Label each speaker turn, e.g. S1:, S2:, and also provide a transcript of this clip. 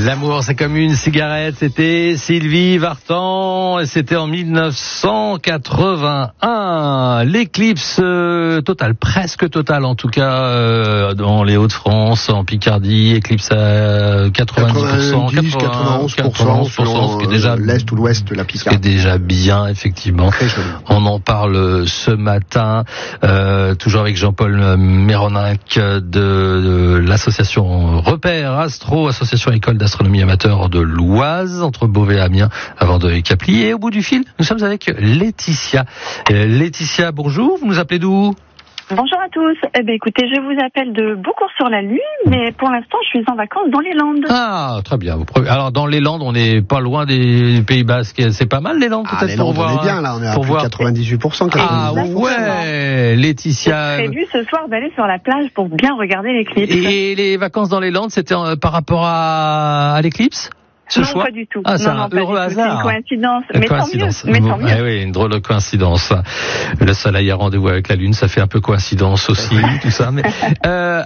S1: L'amour, c'est comme une cigarette. C'était Sylvie Vartan et c'était en 1981. L'éclipse totale, presque totale en tout cas, dans les Hauts-de-France, en Picardie, éclipse à 90%, 91%, ce qui est déjà
S2: l'est ou l'ouest de la Picardie.
S1: Ce qui est déjà bien, effectivement. On en parle ce matin, toujours avec Jean-Paul Méroninck de l'association Repère Astro, association école d'astronomie amateur de l'Oise, entre Beauvais et Amiens, avant de Caply. Et au bout du fil, nous sommes avec Laetitia. Laetitia, bonjour, vous nous appelez d'où ?
S3: Bonjour à tous. Écoutez, je vous appelle de Beaucourt sur la Lune, mais pour l'instant, je suis en vacances dans les Landes.
S1: Ah, très bien. Alors, dans les Landes, on n'est pas loin des Pays Basques. C'est pas mal, les Landes, peut-être,
S2: les Landes,
S1: pour voir.
S2: On est bien, là. On est à plus de 98%.
S1: Ah, ouais. Laetitia.
S3: J'ai prévu ce soir d'aller sur la plage pour bien regarder l'éclipse.
S1: Et les vacances dans les Landes, c'était par rapport à l'éclipse?
S3: Non, pas du tout.
S1: Ah, c'est un heureux hasard.
S3: C'est une coïncidence.
S1: Mais
S3: tant mieux.
S1: Ah oui, une drôle de coïncidence. Le soleil a rendez-vous avec la lune, ça fait un peu coïncidence aussi, tout ça. Mais